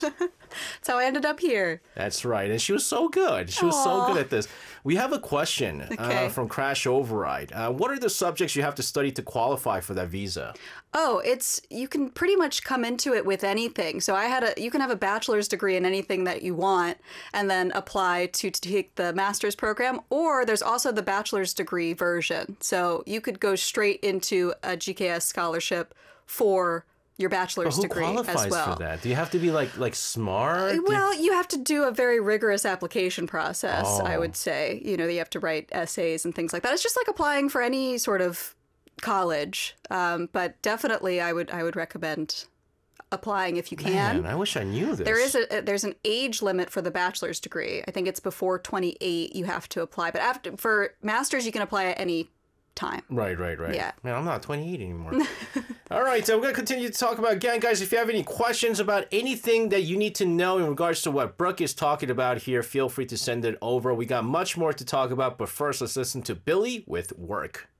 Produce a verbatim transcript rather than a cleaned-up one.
That's how I ended up here. That's right. And she was so good. She was so Aw. good at this. We have a question Okay. uh, from Crash Override. Uh, what are the subjects you have to study to qualify for that visa? Oh, it's you can pretty much come into it with anything. So I had a you can have a bachelor's degree in anything that you want and then apply to, to take the master's program, or there's also the bachelor's degree version. So you could go straight into a G K S scholarship for your bachelor's Who degree qualifies as well. for that? Do you have to be like like smart? Do you- Well, you have to do a very rigorous application process, I Oh. would say. You know, you have to write essays and things like that. It's just like applying for any sort of college. Um, but definitely I would I would recommend applying if you can. Man, I wish I knew this. There is a there's an age limit for the bachelor's degree. I think it's before twenty-eight you have to apply. But after for masters you can apply at any time. Right, right, right. Yeah. Man, I'm not twenty-eight anymore. All right, so we're going to continue to talk about, again, guys, if you have any questions about anything that you need to know in regards to what Brooke is talking about here, feel free to send it over. We got much more to talk about, but first, let's listen to Billy with Work.